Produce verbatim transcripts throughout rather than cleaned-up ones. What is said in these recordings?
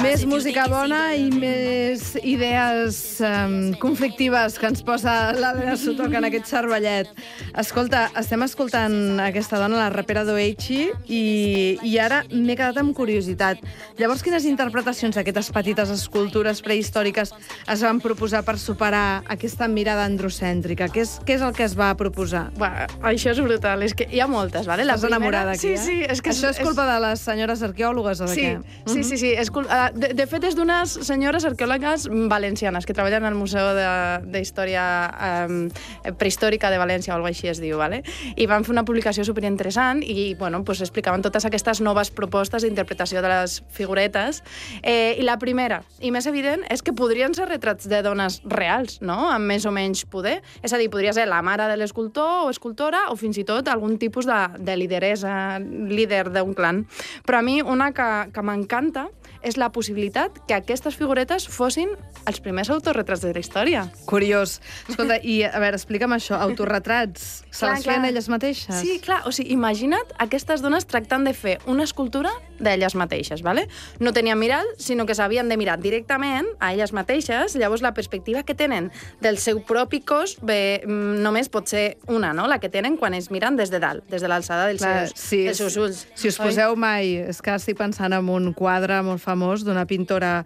Més música bona i més idees um, conflictives que ens posa l'Helena Sutoca en aquest cervellet. Escolta, estem escoltant aquesta dona, la rapera Doechi, i, i ara m'he quedat amb curiositat. Llavors, quines interpretacions d'aquestes petites escultures prehistòriques es van proposar per superar aquesta mirada androcèntrica? Què és, què és el que es va proposar? Bah, això és brutal, és que hi ha moltes, vale? La Estàs enamorada aquí, sí, eh? Sí, és que això és, és culpa de les senyores arqueòlogues o de sí, què? Sí, sí, sí. És cul... de, de fet, és d'unes senyores arqueòlogues valencianes que treballen al Museu d'Història um, Prehistòrica de València o alguna així es diu, vale? I van fer una publicació superinteressant i, bueno, pues, explicaven totes aquestes noves propostes d'interpretació de les figuretes. Eh, I la primera, i més evident, és que podrien ser retrats de dones reals, no?, amb més o menys poder. És a dir, podria ser la mare de l'escultor o escultora o fins i tot algun tipus de, de lideresa, líder d'un clan. Però a mi una que, que m'encanta és la possibilitat que aquestes figuretes fossin els primers autorretrats de la història. Curiós. Escolta, i a veure, explica'm això, autorretrats, se clar, les feien clar. elles mateixes? Sí, clar, o sigui, imagina't aquestes dones tractant de fer una escultura d'elles mateixes, ¿vale? No tenien mirall, sinó que s'havien de mirar directament a elles mateixes, llavors la perspectiva que tenen del seu propi cos bé, només pot ser una, no?, la que tenen quan es miren des de dalt, des de l'alçada dels, clar, seus, sí, dels seus ulls. Si us poseu mai, és que estic pensant en un quadre molt famós d'una pintora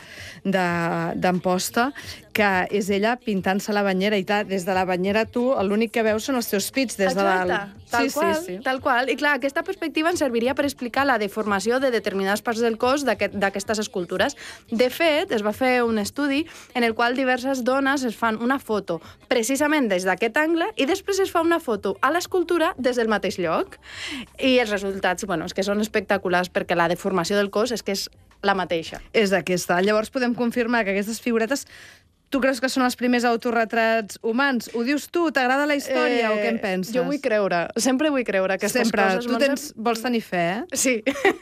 d'Amposta, que és ella pintant-se la banyera, i tal, des de la banyera tu l'únic que veus són els teus pits des de dalt. Exacte, tal sí, qual, sí, sí. tal qual. I clar, aquesta perspectiva ens serviria per explicar la deformació de determinades parts del cos d'aquestes escultures. De fet, es va fer un estudi en el qual diverses dones es fan una foto precisament des d'aquest angle i després es fa una foto a l'escultura des del mateix lloc. I els resultats, bueno, és que són espectaculars perquè la deformació del cos és que és la mateixa. És aquesta. Llavors podem confirmar que aquestes figuretes, tu creus que són els primers autorretrats humans? Ho dius tu? T'agrada la història eh, o què en penses? Jo vull creure. Sempre vull creure aquestes Sempre. coses. Tu tens, vols tenir fe, eh? Sí.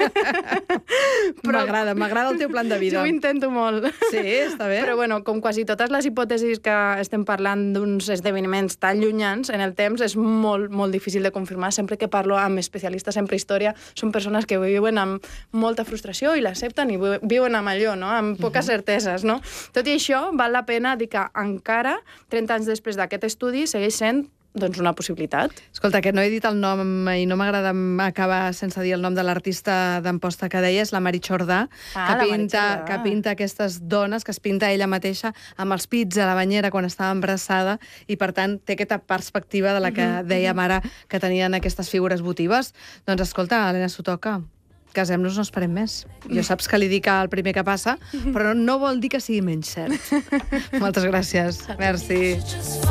M'agrada, m'agrada el teu plan de vida. Jo ho intento molt. Sí, està bé. Però, bueno, com quasi totes les hipòtesis que estem parlant d'uns esdeveniments tan llunyans en el temps, és molt, molt difícil de confirmar. Sempre que parlo amb especialistes en prehistòria, són persones que viuen amb molta frustració i l'accepten i viuen amb allò, no?, amb poques uh-huh. certeses, no? Tot i això, val la pena dir que encara, trenta anys després d'aquest estudi, segueix sent doncs una possibilitat. Escolta, que no he dit el nom i no m'agrada acabar sense dir el nom de l'artista d'Amposta que deies, la Marichordà, ah, que, pinta, que pinta aquestes dones, que es pinta ella mateixa amb els pits a la banyera quan estava embarassada i, per tant, té aquesta perspectiva de la que uh-huh, dèiem uh-huh. ara que tenien aquestes figures votives. Doncs escolta, Helena Sutoca, casem-nos, no esperem més. Jo saps que li dic el primer que passa, però no vol dir que sigui menys cert. Moltes gràcies. Merci.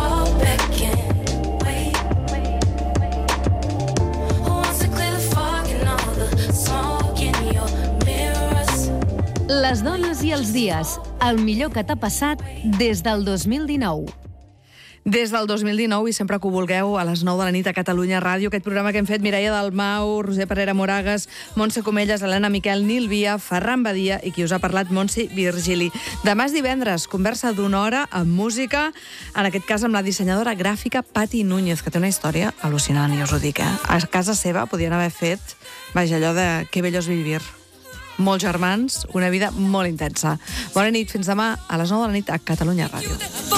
Les dones i els dies, el millor que t'ha passat des del dos mil dinou. Des del dos mil dinou, i sempre que ho vulgueu, a les nou de la nit a Catalunya Ràdio, aquest programa que hem fet Mireia Dalmau, Roser Parera Moragas, Montse Comelles, Helena Miquel, Nil Via, Ferran Badia i qui us ha parlat, Montse Virgili. Demà és divendres, conversa d'una hora amb música, en aquest cas amb la dissenyadora gràfica Pati Núñez, que té una història al·lucinant, i us ho dic, eh? A casa seva podien haver fet, vaja, allò de que bello és vivir. Molts germans, una vida molt intensa. Bona nit, fins demà a les nou de la nit a Catalunya Ràdio.